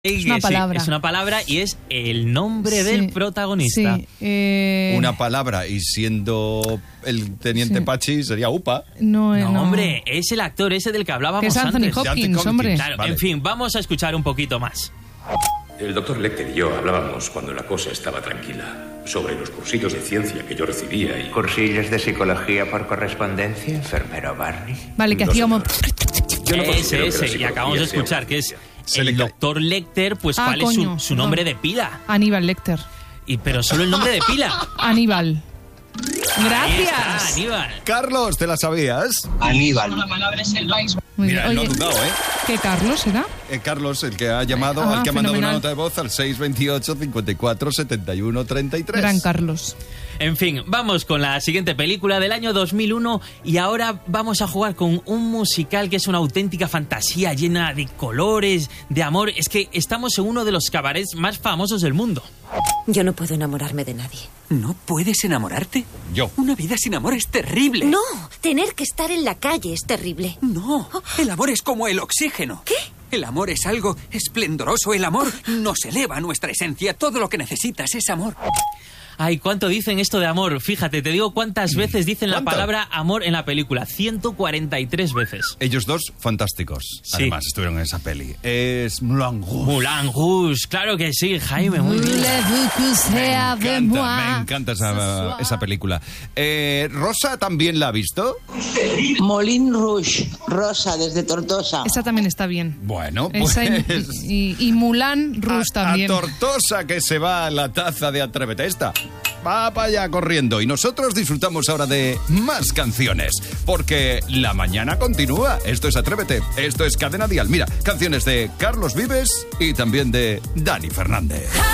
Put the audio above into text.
Es una palabra. Sí, es una palabra y es el nombre del protagonista. Sí, Una palabra, y siendo el teniente Pachi sería UPA. No, hombre, es el actor ese del que hablábamos que es Anthony antes. Hopkins, hombre. Claro, Vale. En fin, vamos a escuchar un poquito más. El doctor Lecter y yo hablábamos cuando la cosa estaba tranquila sobre los cursillos de ciencia que yo recibía y... ¿Cursillos de psicología por correspondencia, enfermero Barney? Vale, que No, hacíamos... Yo no considero que la Ese, y psicología acabamos de sea escuchar una que es ciencia. el doctor Lecter, pues Ah, cuál coño, es su nombre de pila. Aníbal Lecter. Pero solo el nombre de pila. Aníbal. Ahí Gracias. está, Aníbal. Carlos, ¿te la sabías? Aníbal. Muy Mira, bien. no he Oye, dudado, ¿eh? ¿qué Carlos era? Carlos, el que ha llamado, Ah, el que ha mandado una fenomenal. nota de voz al 628 54 71 33. Gran Carlos. En fin, vamos con la siguiente película del año 2001 y ahora vamos a jugar con un musical que es una auténtica fantasía llena de colores, de amor. Es que estamos en uno de los cabarets más famosos del mundo. Yo no puedo enamorarme de nadie. ¿No puedes enamorarte? Yo. Una vida sin amor es terrible. No, tener que estar en la calle es terrible. No, el amor es como el oxígeno. ¿Qué? El amor es algo esplendoroso. El amor nos eleva a nuestra esencia. Todo lo que necesitas es amor. Ay, ¿cuánto dicen esto de amor? Fíjate, te digo cuántas veces dicen la ¿Cuánto? palabra amor en la película. 143 veces. Ellos dos, fantásticos. Sí. Además, estuvieron en esa peli. Es Moulin Rouge. Moulin Rouge, claro que sí, Jaime, muy bien. Me encanta esa película. ¿Rosa también la ha visto? Moulin Rouge, Rosa, desde Tortosa. Esa también está bien. Bueno, pues... Esa y Mulan Rouge también. A Tortosa que se va a la taza de Atrévete esta. Va para allá corriendo y nosotros disfrutamos ahora de más canciones porque la mañana continúa. Esto es Atrévete, esto es Cadena Dial. Mira, canciones de Carlos Vives y también de Dani Fernández.